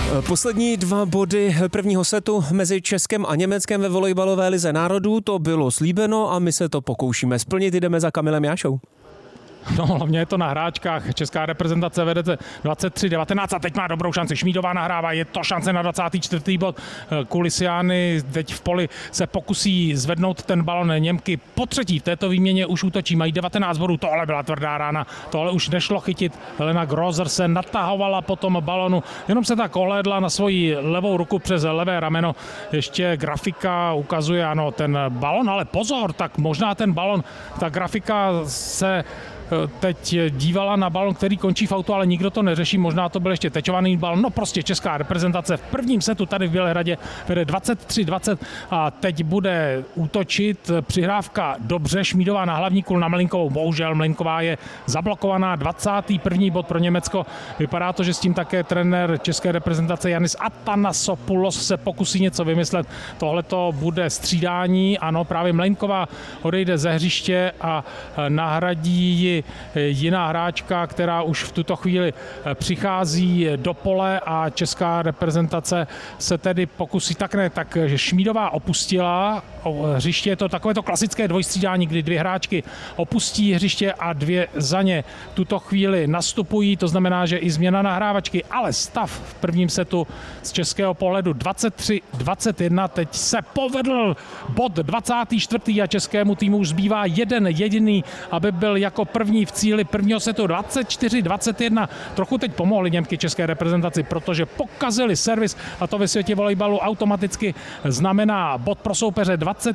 Poslední 2 body prvního setu mezi Českem a Německem ve volejbalové lize národů, to bylo slíbeno a my se to pokoušíme splnit. Jdeme za Kamilem Jášou. No, hlavně je to na hráčkách. Česká reprezentace vede 23-19 a teď má dobrou šanci. Šmídová nahrává, je to šance na 24. bod. Kulisiány teď v poli se pokusí zvednout ten balon. Němky po třetí v této výměně už útočí, mají 19 bodů. Tohle byla tvrdá rána, tohle už nešlo chytit. Helena Grozer se natahovala po tom balonu, jenom se tak ohlédla na svoji levou ruku přes levé rameno. Ještě grafika ukazuje, ano, ten balon, ale pozor, tak možná ten balon, ta grafika se teď dívala na balon, který končí v autu, ale nikdo to neřeší, možná to byl ještě tečovaný balon. No prostě česká reprezentace v prvním setu tady v Bělehradě vede 23-20 a teď bude útočit. Přihrávka dobře, Šmídová na hlavní kul na Mlejnkovou. Bohužel Mlejnková je zablokovaná, 21. bod pro Německo. Vypadá to, že s tím také trenér české reprezentace Janis Athanasopoulos se pokusí něco vymyslet. Tohle to bude střídání, ano, právě Mlejnková odejde ze hřiště a nahradí ji jiná hráčka, která už v tuto chvíli přichází do pole a česká reprezentace se tedy pokusí tak Šmídová opustila hřiště. Je to takovéto klasické dvojstřídání, kdy 2 hráčky opustí hřiště a 2 za ně tuto chvíli nastupují. To znamená, že i změna nahrávačky, ale stav v prvním setu z českého pohledu 23-21. Teď se povedl bod 24. a českému týmu už zbývá jeden jediný, aby byl jako první v cíli prvního setu. 24-21. Trochu teď pomohli Němky české reprezentaci, protože pokazili servis a to ve světě volejbalu automaticky znamená bod pro soupeře.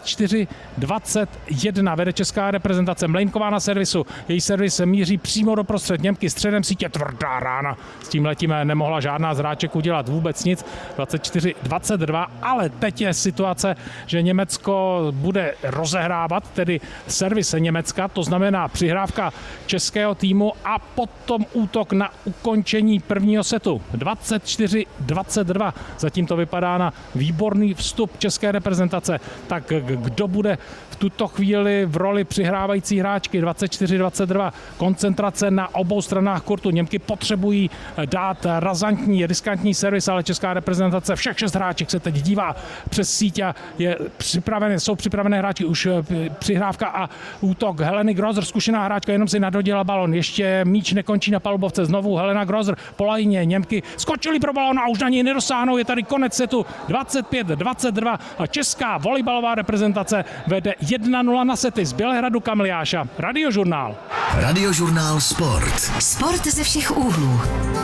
24-21 vede česká reprezentace. Mlejnková na servisu. Její servis míří přímo do prostřed Němky středem sítě. Tvrdá rána. S tím letím nemohla žádná z hráček udělat vůbec nic. 24-22, ale teď je situace, že Německo bude rozehrávat, tedy servis Německa, to znamená přihrávka českého týmu a potom útok na ukončení prvního setu. 24-22. Zatím to vypadá na výborný vstup české reprezentace. Tak kdo bude v tuto chvíli v roli přihrávající hráčky? 24-22. Koncentrace na obou stranách kurtu. Němky potřebují dát razantní, riskantní servis, ale česká reprezentace, všech 6 hráček se teď dívá přes síť a jsou připravené hráči. Už přihrávka a útok Heleny Grozer, zkušená hráčka, jenom si nadhodila balon. Ještě míč nekončí na palubovce. Znovu Helena Grozer po lajně. Němky skočili pro balon a už na něj nedosáhnou. Je tady konec setu 25-22 a česká volejbalová reprezentace vede 1-0 na sety. Z Bělehradu Kamil Jáša, Radiožurnál. Radiožurnál Sport. Sport ze všech úhlů.